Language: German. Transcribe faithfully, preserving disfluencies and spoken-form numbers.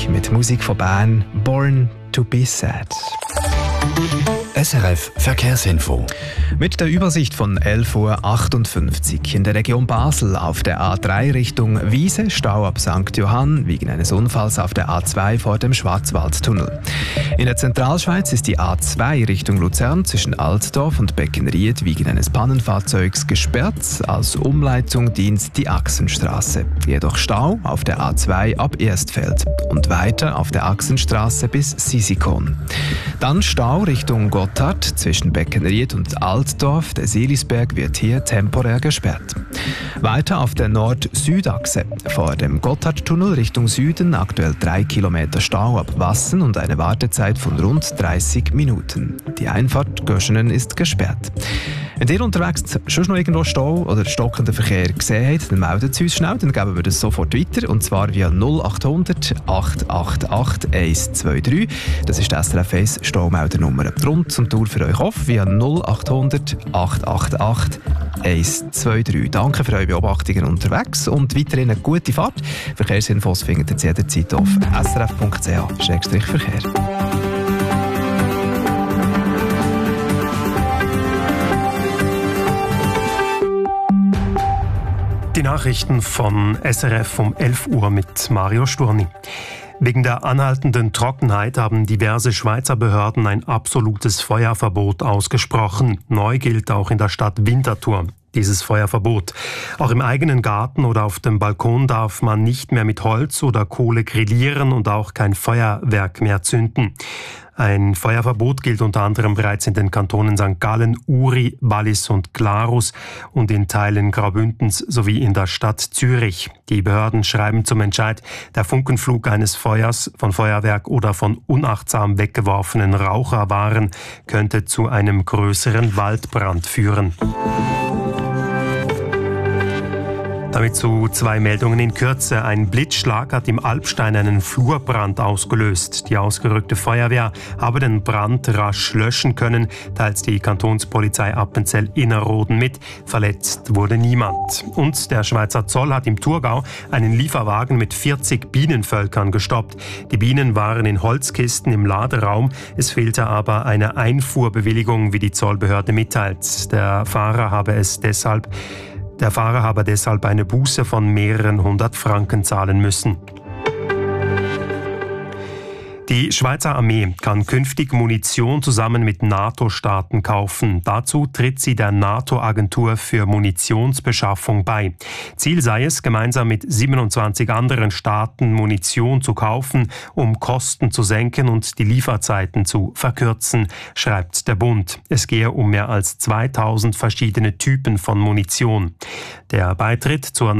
mit Musik von Bern, Born to be Sad. S R F Verkehrsinfo. Mit der Übersicht von elf Uhr achtundfünfzig in der Region Basel auf der A drei Richtung Wiese, Stau ab Sankt Johann wegen eines Unfalls auf der A zwei vor dem Schwarzwaldtunnel. In der Zentralschweiz ist die A zwei Richtung Luzern zwischen Altdorf und Beckenried wegen eines Pannenfahrzeugs gesperrt. Als Umleitung dient die Achsenstraße. Jedoch Stau auf der A zwei ab Erstfeld und weiter auf der Achsenstraße bis Sisikon. Dann Stau Richtung Gotthard zwischen Beckenried und Altdorf. Der Seelisberg wird hier temporär gesperrt. Weiter auf der Nord-Süd-Achse. Vor dem Gotthardtunnel Richtung Süden aktuell drei Kilometer Stau ab Wassen und eine Wartezeit von rund dreißig Minuten. Die Einfahrt Göschenen ist gesperrt. Wenn ihr unterwegs schon noch irgendwo Stau oder stockenden Verkehr gesehen habt, dann meldet es uns schnell, dann geben wir das sofort weiter. Und zwar via null acht hundert acht acht acht eins zwei drei. Das ist die S R F eins Staumeldernummer. Rund und Tour für euch auf via null acht hundert acht acht acht eins zwei drei. Danke für eure Beobachtungen unterwegs und weiterhin eine gute Fahrt. Verkehrsinfos findet ihr jederzeit auf s r f punkt c h Schrägstrich Verkehr. Die Nachrichten von S R F um elf Uhr mit Mario Sturni. Wegen der anhaltenden Trockenheit haben diverse Schweizer Behörden ein absolutes Feuerverbot ausgesprochen. Neu gilt auch in der Stadt Winterthur dieses Feuerverbot. Auch im eigenen Garten oder auf dem Balkon darf man nicht mehr mit Holz oder Kohle grillieren und auch kein Feuerwerk mehr zünden. Ein Feuerverbot gilt unter anderem bereits in den Kantonen Sankt Gallen, Uri, Wallis und Glarus und in Teilen Graubündens sowie in der Stadt Zürich. Die Behörden schreiben zum Entscheid, der Funkenflug eines Feuers, von Feuerwerk oder von unachtsam weggeworfenen Raucherwaren könnte zu einem größeren Waldbrand führen. Damit zu zwei Meldungen in Kürze. Ein Blitzschlag hat im Alpstein einen Flurbrand ausgelöst. Die ausgerückte Feuerwehr habe den Brand rasch löschen können, teilt die Kantonspolizei Appenzell-Innerrhoden mit. Verletzt wurde niemand. Und der Schweizer Zoll hat im Thurgau einen Lieferwagen mit vierzig Bienenvölkern gestoppt. Die Bienen waren in Holzkisten im Laderaum. Es fehlte aber eine Einfuhrbewilligung, wie die Zollbehörde mitteilt. Der Fahrer habe es deshalb Der Fahrer habe deshalb eine Buße von mehreren hundert Franken zahlen müssen. Die Schweizer Armee kann künftig Munition zusammen mit NATO-Staaten kaufen. Dazu tritt sie der NATO-Agentur für Munitionsbeschaffung bei. Ziel sei es, gemeinsam mit siebenundzwanzig anderen Staaten Munition zu kaufen, um Kosten zu senken und die Lieferzeiten zu verkürzen, schreibt der Bund. Es gehe um mehr als zweitausend verschiedene Typen von Munition. Der Beitritt zur